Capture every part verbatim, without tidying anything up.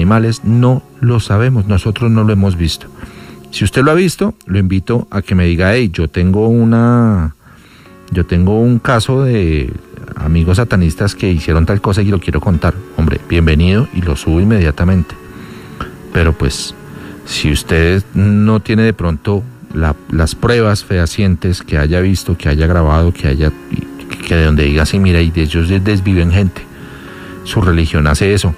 animales, no lo sabemos, nosotros no lo hemos visto. Si usted lo ha visto, lo invito a que me diga, hey, yo tengo una, yo tengo un caso de amigos satanistas que hicieron tal cosa y lo quiero contar. Hombre, bienvenido, y lo subo inmediatamente. Pero pues, si usted no tiene de pronto la, las pruebas fehacientes que haya visto, que haya grabado, que haya, que de donde diga así, mira, y de ellos desviven gente, su religión hace eso,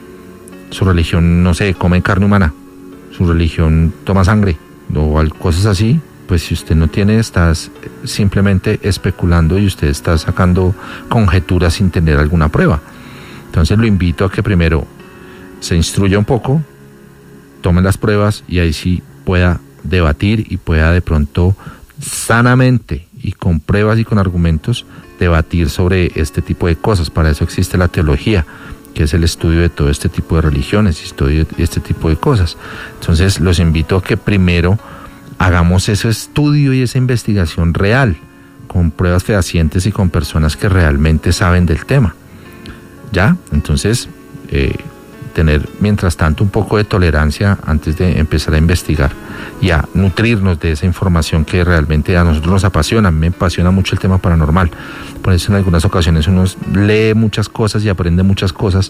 su religión, no sé, come carne humana, su religión toma sangre, o cosas así, pues si usted no tiene, estás simplemente especulando y usted está sacando conjeturas sin tener alguna prueba. Entonces lo invito a que primero se instruya un poco, tome las pruebas y ahí sí pueda debatir y pueda de pronto sanamente y con pruebas y con argumentos debatir sobre este tipo de cosas. Para eso existe la teología, que es el estudio de todo este tipo de religiones, estudio de este tipo de cosas. Entonces los invito a que primero hagamos ese estudio y esa investigación real, con pruebas fehacientes y con personas que realmente saben del tema. ¿Ya? Entonces, eh, tener mientras tanto un poco de tolerancia antes de empezar a investigar y a nutrirnos de esa información que realmente a nosotros nos apasiona. A mí me apasiona mucho el tema paranormal, por eso en algunas ocasiones uno lee muchas cosas y aprende muchas cosas,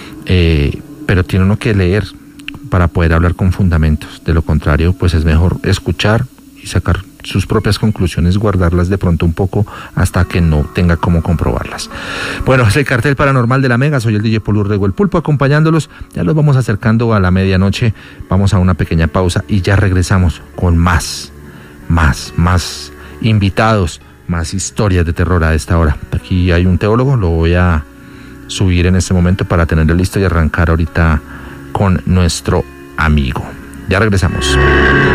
eh, pero tiene uno que leer para poder hablar con fundamentos. De lo contrario, pues es mejor escuchar y sacar sus propias conclusiones, guardarlas de pronto un poco hasta que no tenga cómo comprobarlas. Bueno, es el Cartel Paranormal de la Mega. Soy el D J Paul Urrego, el Pulpo, acompañándolos. Ya los vamos acercando a la medianoche. Vamos a una pequeña pausa y ya regresamos con más, más, más invitados, más historias de terror a esta hora. Aquí hay un teólogo, lo voy a subir en este momento para tenerlo listo y arrancar ahorita con nuestro amigo. Ya regresamos.